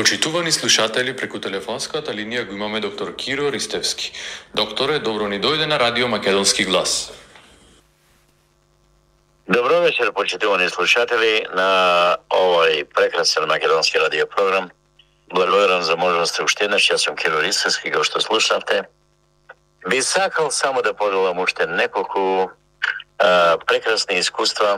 Почитувани слушатели, преку телефонската линија го имаме доктор Киро Ристевски. Докторе, добро ни дојде на Радио Македонски глас. Добро вечер, почитувани слушатели на овој прекрасен македонски радио програм. Благодарам за можноста уште еднаш. Јас сум Киро Ристевски, како што слушнавте. Би сакал само да поделам уште неколку прекрасни искуства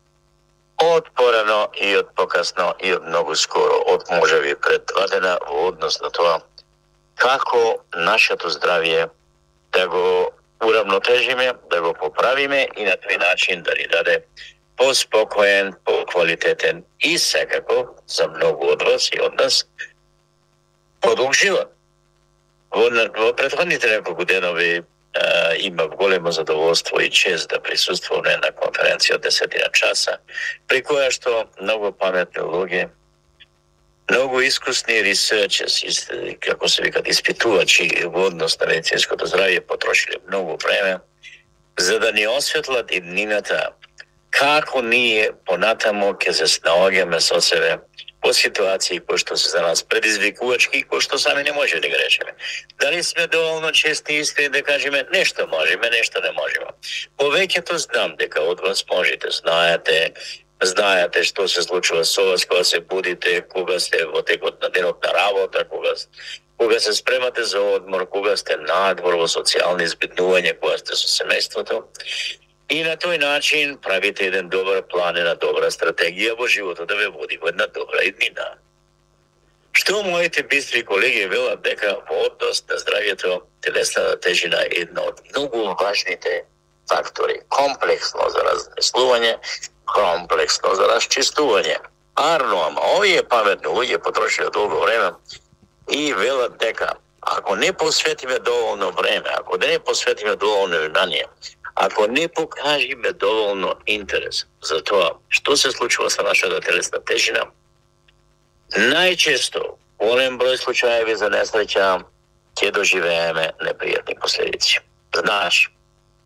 од порано и од покасно и од многу скоро, од можеби пред 2 дена во однос на тоа како нашето здравје да го уравнотежиме, да го поправиме и на тој начин да ни даде поспокоен, поквалитетен и секако за многу од вас и од нас подолг живот. Во претходните неколку денови имав големо задоволство и чест да присуствувам на една конференција од 10 часа, при која што многу паметни луѓе, многу искусни ресерчерс, како се викат, испитувачи во однос на медицинското здравје, потрошиле многу време за да ни осветлат иднината како ние понатамо ќе се снаоѓаме со себе по ситуации кои што се за нас предизвикувачки и кои што сами не може да ги решиме. Дали сме доволно чести и искрени да кажеме нешто можеме, нешто не можеме. Повеќето знам дека од вас можете, знаете што се случува со вас кога се будите, кога сте во текот на денот на работа, кога се спремате за одмор, кога сте надвор во социјални избитнувања, кога сте со семејството. И на тој начин правите еден добар план, една добра стратегија во животот да ве води во една добра иднина. Што моите бистри колеги велат дека во однос на здравјето телесната тежина е една од многу важните фактори. Комплексно за размислување, комплексно за расчистување. Арно, ама овие паметни луѓе потрошиле долго време и велат дека ако не посветиме доволно време, ако не посветиме доволно внимание, ако не покажеме доволно интерес за тоа што се случува со нашата телесна тежина, најчесто, голем број случаеви за несреќа, ќе доживееме непријатни последици. Знаеш,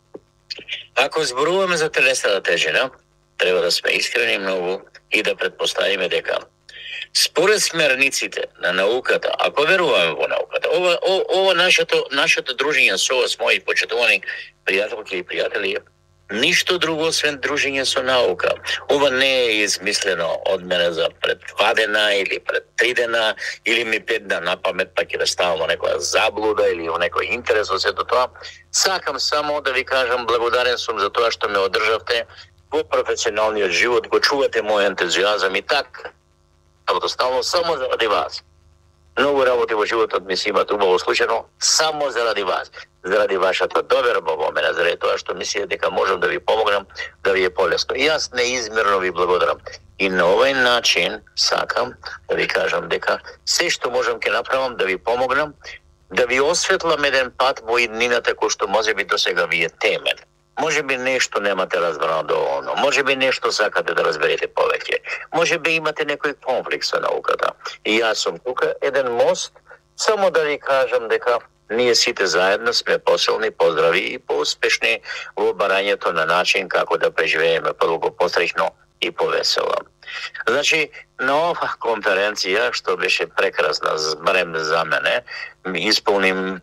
ако зборуваме за телесната тежина, треба да сме искрени многу и да предпоставиме дека според смерниците на науката, ако веруваме во науката, ова нашето дружење со вас, мои почитувани пријателки и пријатели, ништо друго освен дружење со наука. Ова не е измислено од мене за пред 2 дена или пред 3 дена или ми 5 дена на памет па ќе да ставам во некоја заблуда или во некој интерес од сето тоа. Сакам само да ви кажам благодарен сум за тоа што ме одржавте во професионалниот живот, го чувате мој ентузијазам и така. Стално само заради вас. Многу работи во животот ми се имат убаво случајно само заради вас. Заради вашата доверба во мене, заради тоа што мислите дека можам да ви помогнам, да ви е полесно. И јас неизмерно ви благодарам. И на овој начин сакам да ви кажам дека се што можам ќе направам да ви помогнам, да ви осветлам еден пат во иднината кој што можеби досега ви е темен. Можеби нешто немате разбрано доволно, можеби нешто сакате да разберете повеќе, можеби имате некој конфликт со науката. И јас сум тука еден мост, само да ви кажам дека ние сите заедно сме посилни, поздрави и поуспешни во барањето на начин како да преживееме подолго посреќно и повесело. Значи, на ова конференција, што беше прекрасна, барем за мене, исполним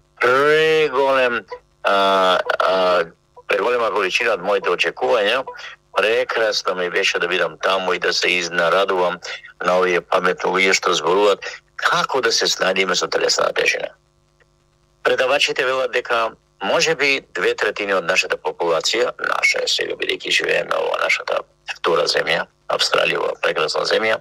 преголема количина од моите очекувања. Прекрасно ми беше да бидам таму и да се изнарадувам на овие паметни луѓе што зборуваат како да се снајдеме со телесната тежина. Предавачите велат дека можеби 2/3 од нашата популација, наша е сега бидејќи живееме во нашата втора земја, Австралија, во прекрасна земја,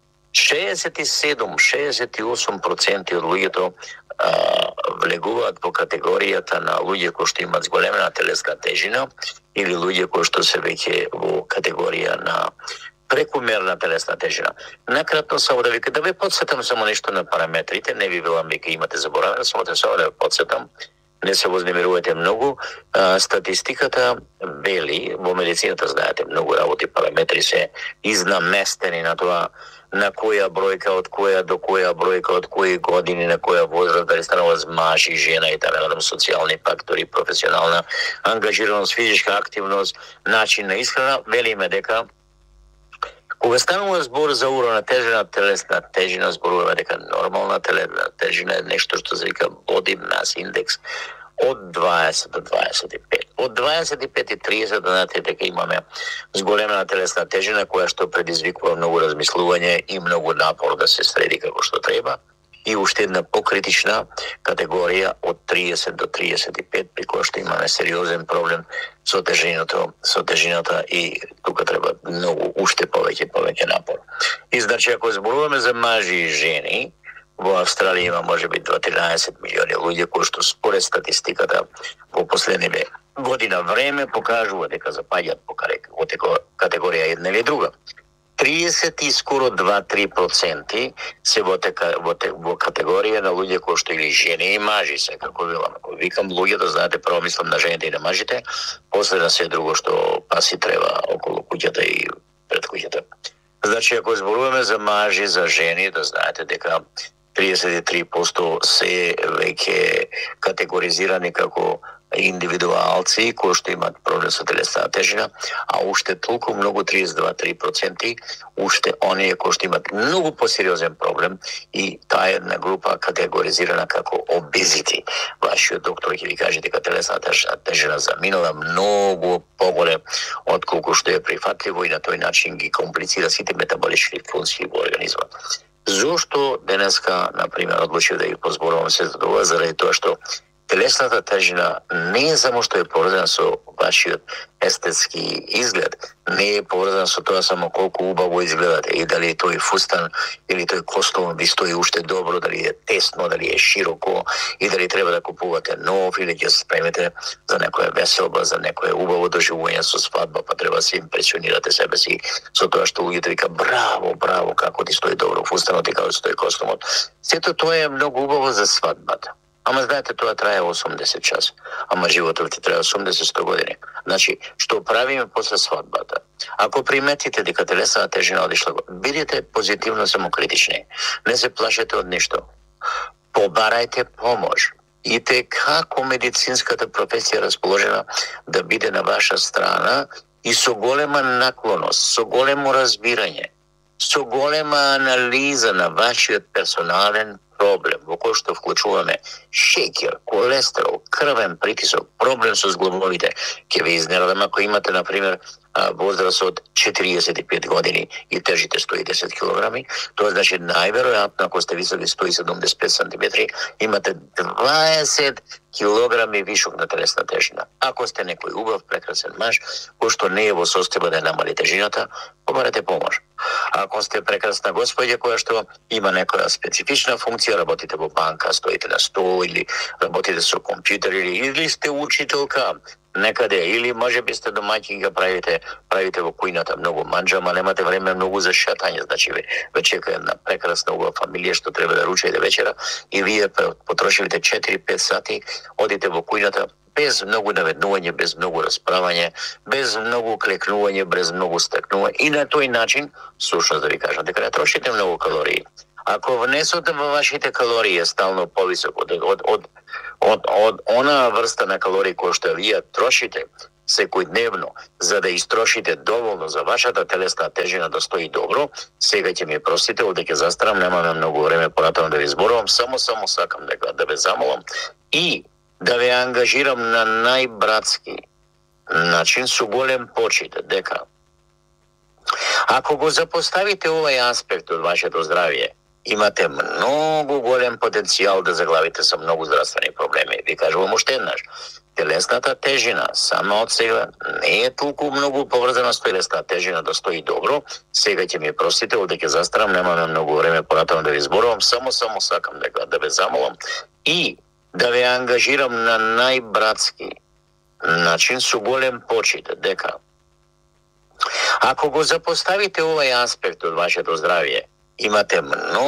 67-68% од луѓето влегуваат во категоријата на луѓе кои што имаат зголемена телесна тежина или луѓе кои што се веќе во категорија на прекумерна телесна тежина. Накратко само да ве подсетам само нешто на параметрите, не ви велам дека имате заборавено, само да ве подсетам, не се вознемирувате многу. Статистиката вели, во медицината знаете, многу работи, параметри се изнаместени на тоа на која бројка, од која до која бројка, од кои години, на која возраст, дали станува маж и жена и така натаму, социјални фактори, професионална ангажираност, физичка активност, начин на исхрана, велиме дека Кога станува збор за уравнотежена телесна тежина, зборуваме дека нормална телесна тежина е нешто што се вика body mass index од 20 до 25. Од 25 и 30 знаете дека имаме зголемена телесна тежина која што предизвикува многу размислување и многу напор да се среди како што треба. И уште една покритична категорија од 30 до 35, при која што имаме сериозен проблем со тежината и тука треба многу уште повеќе напор. И значи ако зборуваме за мажи и жени, во Австралија има можеби 13 милиони луѓе кои што според статистиката во последниве година време покажува дека запаѓаат во категорија една или друга. 30 и скоро 2-3% се во категорија на луѓе кои што или жени и мажи се, како велам. Ако викам луѓе, да знаете, прво мислам на жените и на мажите, после на се друго што паси треба околу куќата и пред куќата. Значи, ако зборуваме за мажи, за жени, да знаете дека 33% се веќе категоризирани како индивидуалци кои што имаат проблем со телесна тежина, а уште толку многу 32-3% уште оние кои што имаат многу посериозен проблем и таа една група категоризирана како obesity. Вашиот доктор ќе ви каже дека телесна тежина заминала многу поголем од колку што е прифатливо и на тој начин ги комплицира сите метаболички функции во организмот. Зошто денеска, например, одлучив да ги позборувам се за тоа, заради тоа што телесната тежина не е само што е поврзана со вашиот естетски изглед, не е поврзана со тоа само колку убаво изгледате и дали тој фустан или тој костум ви стои уште добро, дали е тесно, дали е широко и дали треба да купувате нов или ќе се спремете за некоја веселба, за некое убаво доживување со свадба, па треба да се импресионирате себе си со тоа што луѓето вика браво, како ти стои добро фустанот и како стои костумот. Сето тоа е многу убаво за свадбата. Ама знаете, тоа трае 80 часа. Ама животот ти трае 80-100 години. Значи, што правиме после свадбата? Ако приметите дека телесната тежина одишла, бидете позитивно самокритични. Не се плашете од ништо. Побарајте помош. И како медицинската професија расположена да биде на ваша страна и со голема наклоност, со големо разбирање, со голема анализа на вашиот персонален проблем, во кој што вклучуваме шеќер, колестерол, крвен притисок, проблем со зглобовите, ќе ви изненадам ако имате, например, возраст од 45 години и тежите 110 килограми, тоа значи најверојатно ако сте високи 175 сантиметри, имате 20 килограми вишок на телесна тежина. Ако сте некој убав, прекрасен маж, кој што не е во состојба да намали тежината, побарете помош. Ако сте прекрасна господја која што има некоја специфична функција, работите во банка, стоите на стол или работите со компјутер или сте учителка некаде, или може би сте домаќинка, правите во кујната многу манџа, ама немате време многу за шатање, значи ве чека една прекрасна убава фамилија што треба да ручајте вечера и вие потрошилите 4-5 сати, одите во кујната без многу наведнување, без многу расправање, без многу клекнување, без многу стакнување и на тој начин, сушност да ви кажам, дека не трошите многу калории. Ако внесот во вашите калории е стално повисок од она врста на калории која што вие трошите секојдневно, за да истрошите доволно за вашата телесна тежина да стои добро, сега ќе ми простите, овде ќе застрам, немаме многу време понатаму да ви зборувам, само сакам да ве замолам и да ве ангажирам на најбратски начин со голем почит дека ако го запоставите овој аспект од вашето здравје, имате многу голем потенцијал да заглавите со многу здравствени проблеми. Ви кажувам уште еднаш, телесната тежина сама од сега не е толку многу поврзана со телесната тежина да стои добро. Сега ќе ми простите, овде ќе застрам, немаме многу време понатаму да ви зборувам, само сакам да ве замолам и да ве ангажирам на најбратски начин со голем почит дека ако го запоставите овој аспект од вашето здравје, имате многу